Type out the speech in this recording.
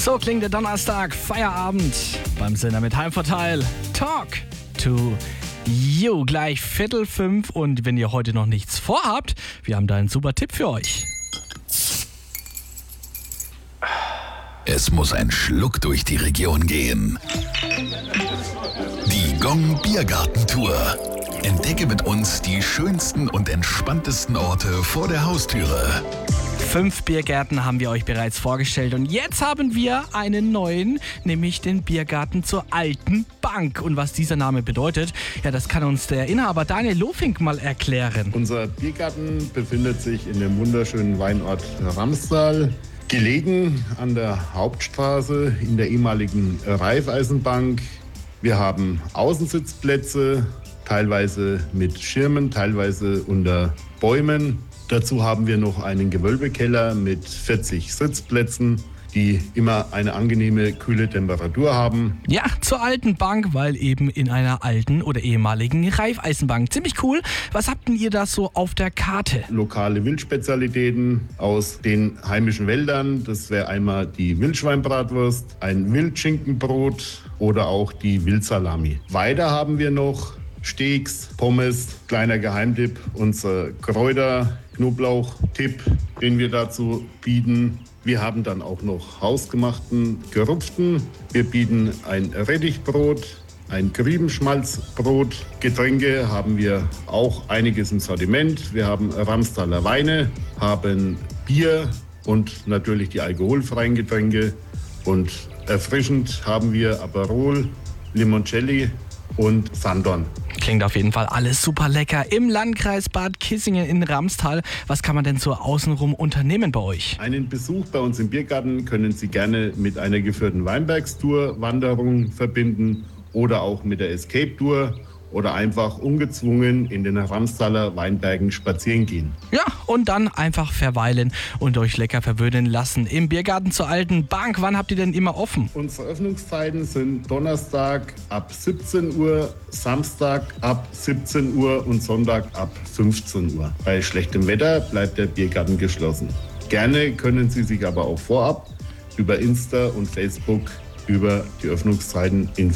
So klingt der Donnerstag, Feierabend beim Sender mit Heimvorteil. Talk to you. Gleich 4:45 und wenn ihr heute noch nichts vorhabt, wir haben da einen super Tipp für euch. Es muss ein Schluck durch die Region gehen. Die Gong Biergartentour. Entdecke mit uns die schönsten und entspanntesten Orte vor der Haustüre. 5 Biergärten haben wir euch bereits vorgestellt und jetzt haben wir einen neuen, nämlich den Biergarten zur Alten Bank. Und was dieser Name bedeutet, ja, das kann uns der Inhaber Daniel Lofink mal erklären. Unser Biergarten befindet sich in dem wunderschönen Weinort Ramstal, gelegen an der Hauptstraße in der ehemaligen Raiffeisenbank. Wir haben Außensitzplätze, teilweise mit Schirmen, teilweise unter Bäumen. Dazu haben wir noch einen Gewölbekeller mit 40 Sitzplätzen, die immer eine angenehme, kühle Temperatur haben. Ja, zur Alten Bank, weil eben in einer alten oder ehemaligen Raiffeisenbank. Ziemlich cool. Was habt denn ihr da so auf der Karte? Lokale Wildspezialitäten aus den heimischen Wäldern. Das wäre einmal die Wildschweinbratwurst, ein Wildschinkenbrot oder auch die Wildsalami. Weiter haben wir noch Steaks, Pommes, kleiner Geheimtipp, unser Kräuter-Knoblauch-Tipp, den wir dazu bieten. Wir haben dann auch noch hausgemachten Gerupften. Wir bieten ein Rettichbrot, ein Griebenschmalzbrot. Getränke haben wir auch einiges im Sortiment. Wir haben Ramstaler Weine, haben Bier und natürlich die alkoholfreien Getränke. Und erfrischend haben wir Aperol, Limoncelli und Sandorn. Klingt auf jeden Fall alles super lecker. Im Landkreis Bad Kissingen in Ramstal. Was kann man denn so außenrum unternehmen bei euch? Einen Besuch bei uns im Biergarten können Sie gerne mit einer geführten Weinbergstour-Wanderung verbinden oder auch mit der Escape-Tour oder einfach ungezwungen in den Ramstaler Weinbergen spazieren gehen. Ja, und dann einfach verweilen und euch lecker verwöhnen lassen. Im Biergarten zur Alten Bank. Wann habt ihr denn immer offen? Unsere Öffnungszeiten sind Donnerstag ab 17 Uhr, Samstag ab 17 Uhr und Sonntag ab 15 Uhr. Bei schlechtem Wetter bleibt der Biergarten geschlossen. Gerne können Sie sich aber auch vorab über Insta und Facebook über die Öffnungszeiten informieren.